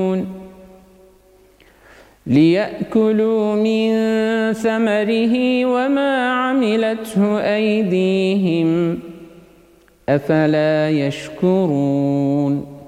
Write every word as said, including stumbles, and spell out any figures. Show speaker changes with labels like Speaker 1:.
Speaker 1: ليأكلوا من ثمره وما عملته أيديهم أفلا يشكرون